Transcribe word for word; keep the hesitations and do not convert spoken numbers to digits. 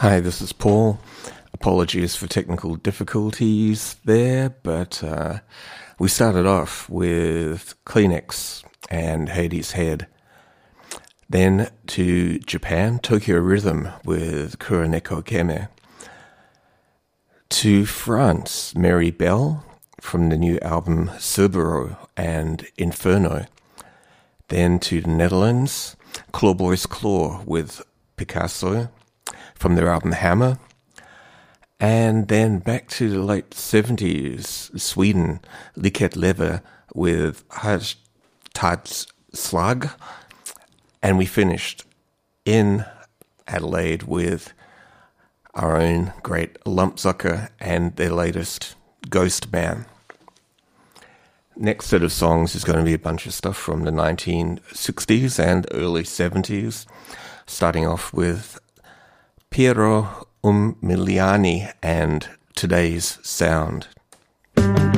Hi, this is Paul. Apologies for technical difficulties there, but uh, we started off with Kleenex and Hades' Head. Then to Japan, Tokyo Rhythm with Kuroneko Keme. To France, Mary Bell from the new album Cerbero and Inferno. Then to the Netherlands, Clawboys Claw with Picasso from their album Hammer. And then back to the late seventies, Sweden, Liket Lever with Hashtag's Slag. And we finished in Adelaide with our own great Lumpsucker and their latest Ghost Man. Next set of songs is going to be a bunch of stuff from the nineteen sixties and early seventies, starting off with Piero Umiliani and Today's Sound.